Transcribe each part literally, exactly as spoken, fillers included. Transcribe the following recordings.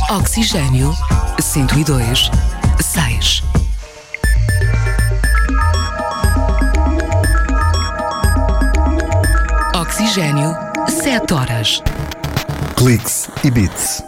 Oxigênio cento e dois, seis. Oxigênio, sete horas. Cliques e Beats.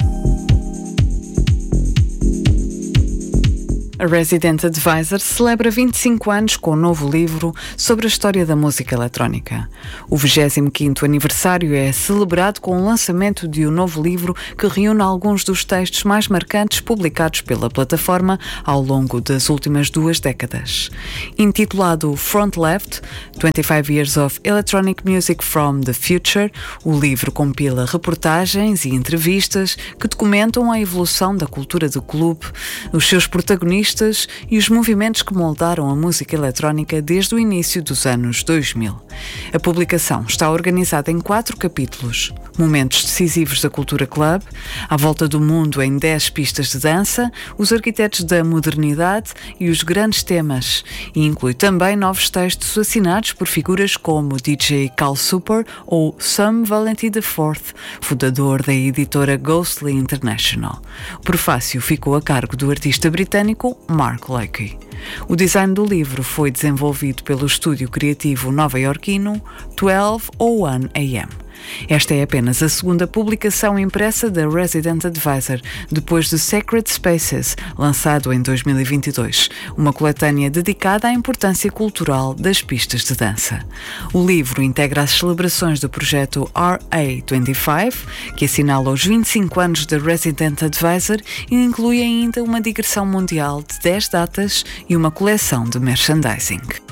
A Resident Advisor celebra vinte e cinco anos com um novo livro sobre a história da música eletrónica. O vigésimo quinto aniversário é celebrado com o lançamento de um novo livro que reúne alguns dos textos mais marcantes publicados pela plataforma ao longo das últimas duas décadas. Intitulado Front Left, vinte e cinco Years of Electronic Music from the Future, o livro compila reportagens e entrevistas que documentam a evolução da cultura do clube, os seus protagonistas e os movimentos que moldaram a música eletrónica desde o início dos anos dois mil. A publicação está organizada em quatro capítulos: momentos decisivos da cultura club, à volta do mundo em dez pistas de dança, os arquitetos da modernidade e os grandes temas, e inclui também novos textos assinados por figuras como D J Cal Super ou Sam Valenti the fourth, fundador da editora Ghostly International. O prefácio ficou a cargo do artista britânico Mark Leakey. O design do livro foi desenvolvido pelo estúdio criativo nova-iorquino doze oh one A M. Esta é apenas a segunda publicação impressa da Resident Advisor, depois de Sacred Spaces, lançado em dois mil e vinte e dois, uma coletânea dedicada à importância cultural das pistas de dança. O livro integra as celebrações do projeto R A vinte e cinco, que assinala os vinte e cinco anos da Resident Advisor, e inclui ainda uma digressão mundial de dez datas e uma coleção de merchandising.